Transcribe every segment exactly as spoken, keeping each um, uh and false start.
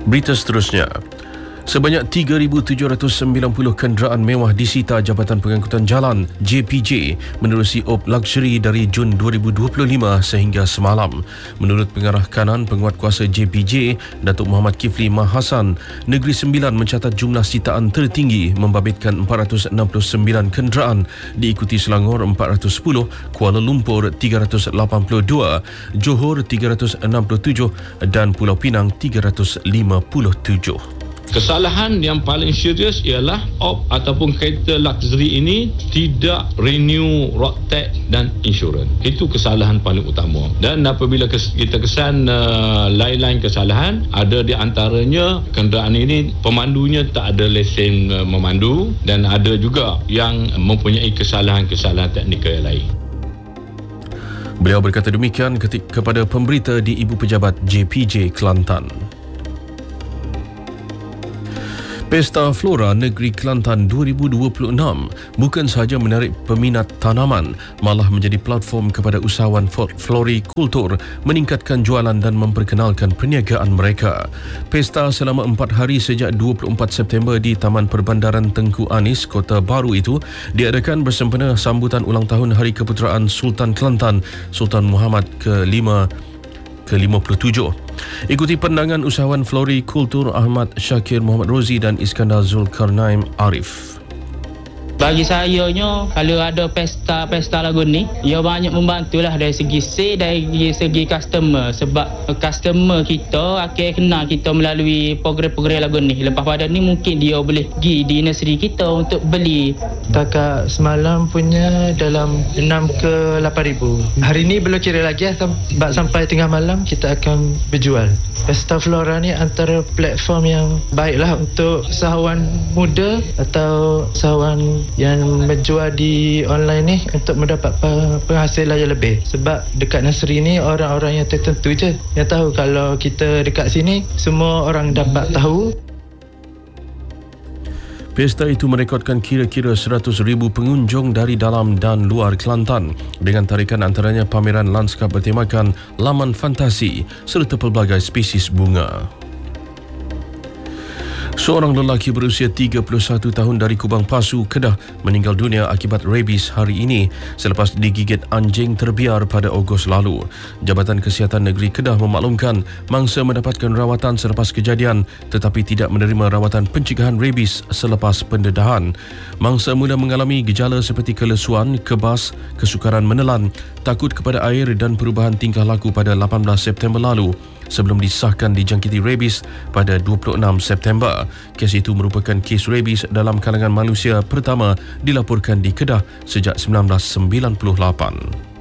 Berita seterusnya. Sebanyak tiga ribu tujuh ratus sembilan puluh kenderaan mewah disita Jabatan Pengangkutan Jalan J P J menerusi O P Luxury dari Jun dua ribu dua puluh lima sehingga semalam. Menurut Pengarah Kanan Penguatkuasa J P J, Datuk Muhammad Kifli Mahasan, Negeri Sembilan mencatat jumlah sitaan tertinggi membabitkan empat ratus enam puluh sembilan kenderaan, diikuti Selangor empat ratus sepuluh, Kuala Lumpur tiga ratus lapan puluh dua, Johor tiga ratus enam puluh tujuh dan Pulau Pinang tiga ratus lima puluh tujuh. Kesalahan yang paling serius ialah O P ataupun kereta luxury ini tidak renew road tax dan insurans. Itu kesalahan paling utama. Dan apabila kita kesan uh, lain-lain kesalahan, ada di antaranya kenderaan ini pemandunya tak ada lesen uh, memandu, dan ada juga yang mempunyai kesalahan-kesalahan teknikal yang lain. Beliau berkata demikian ketika kepada pemberita di Ibu Pejabat J P J Kelantan. Pesta Flora Negeri Kelantan dua ribu dua puluh enam bukan sahaja menarik peminat tanaman, malah menjadi platform kepada usahawan florikultur meningkatkan jualan dan memperkenalkan perniagaan mereka. Pesta selama empat hari sejak dua puluh empat September di Taman Perbandaran Tengku Anis, Kota Baru itu diadakan bersempena sambutan ulang tahun Hari Keputeraan Sultan Kelantan, Sultan Muhammad ke lima ke lima puluh tujuh. Ikuti pandangan usahawan florikultur Ahmad Syakir Muhammad Rozi dan Iskandar Zulkarnain Arif. Bagi saya, kalau ada pesta-pesta lagu ni, ia banyak membantulah dari segi sale, dari segi customer. Sebab customer kita akan kenal kita melalui program-program lagu ni. Lepas pada ni mungkin dia boleh pergi di nursery kita untuk beli. Setakat semalam punya dalam enam ke lapan ribu. Hari ni belum kira lagi, sebab sampai tengah malam kita akan berjual. Pesta Flora ni antara platform yang baiklah untuk usahawan muda atau usahawan yang menjual di online ni untuk mendapat penghasilan yang lebih. Sebab dekat nursery ni orang-orang yang tertentu je yang tahu. Kalau kita dekat sini semua orang dapat tahu. Pesta itu merekodkan kira-kira seratus ribu pengunjung dari dalam dan luar Kelantan dengan tarikan antaranya pameran lanskap bertemakan laman fantasi serta pelbagai spesies bunga. Seorang lelaki berusia tiga puluh satu tahun dari Kubang Pasu, Kedah meninggal dunia akibat rabies hari ini selepas digigit anjing terbiar pada Ogos lalu. Jabatan Kesihatan Negeri Kedah memaklumkan mangsa mendapatkan rawatan selepas kejadian tetapi tidak menerima rawatan pencegahan rabies selepas pendedahan. Mangsa mula mengalami gejala seperti kelesuan, kebas, kesukaran menelan, takut kepada air dan perubahan tingkah laku pada lapan belas September lalu sebelum disahkan dijangkiti rabies pada dua puluh enam September. Kes itu merupakan kes rabies dalam kalangan manusia pertama dilaporkan di Kedah sejak sembilan belas sembilan puluh lapan.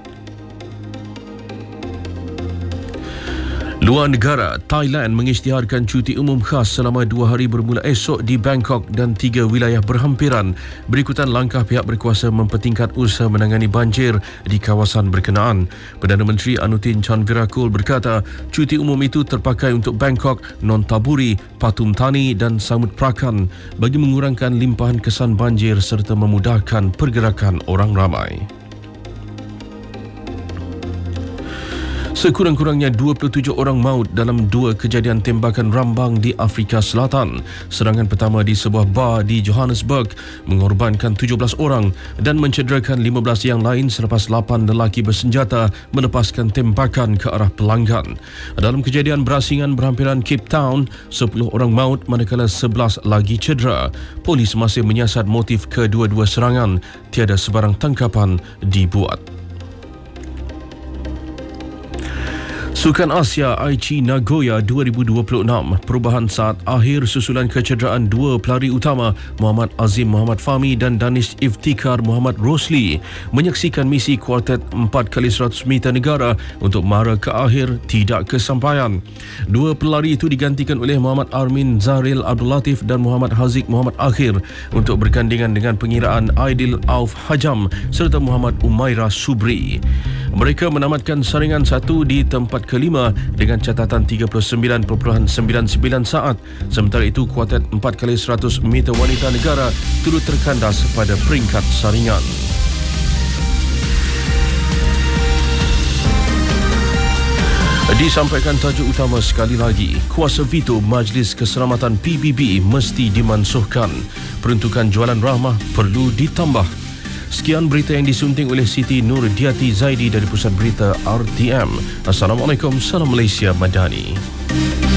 Luar negara, Thailand mengisytiharkan cuti umum khas selama dua hari bermula esok di Bangkok dan tiga wilayah berhampiran berikutan langkah pihak berkuasa mempertingkat usaha menangani banjir di kawasan berkenaan. Perdana Menteri Anutin Chanvirakul berkata cuti umum itu terpakai untuk Bangkok, Nonthaburi, Pathum Thani dan Samut Prakan bagi mengurangkan limpahan kesan banjir serta memudahkan pergerakan orang ramai. Sekurang-kurangnya dua puluh tujuh orang maut dalam dua kejadian tembakan rambang di Afrika Selatan. Serangan pertama di sebuah bar di Johannesburg mengorbankan tujuh belas orang dan mencederakan lima belas yang lain selepas lapan lelaki bersenjata melepaskan tembakan ke arah pelanggan. Dalam kejadian berasingan berhampiran Cape Town, sepuluh orang maut manakala sebelas lagi cedera. Polis masih menyiasat motif kedua-dua serangan. Tiada sebarang tangkapan dibuat. Sukan Asia Aichi Nagoya dua ribu dua puluh enam, perubahan saat akhir susulan kecederaan dua pelari utama Muhammad Azim Muhammad Fahmi dan Danish Iftikhar Muhammad Rosli menyaksikan misi kuartet empat kali seratus meter negara untuk mara ke akhir tidak kesampaian. Dua pelari itu digantikan oleh Muhammad Armin Zahril Abdul Latif dan Muhammad Haziq Muhammad Akhir untuk bergandingan dengan pengiraan Aidil Auf Hajam serta Muhammad Umairah Subri. Mereka menamatkan saringan satu di tempat kelima dengan catatan tiga puluh sembilan perpuluhan sembilan sembilan saat. Sementara itu, kuartet empat kali seratus meter wanita negara turut terkandas pada peringkat saringan. Disampaikan tajuk utama sekali lagi, kuasa veto Majlis Keselamatan P B B mesti dimansuhkan. Peruntukan jualan rahmah perlu ditambah. Sekian berita yang disunting oleh Siti Nurdiati Zaidi dari Pusat Berita R T M. Assalamualaikum, salam Malaysia Madani.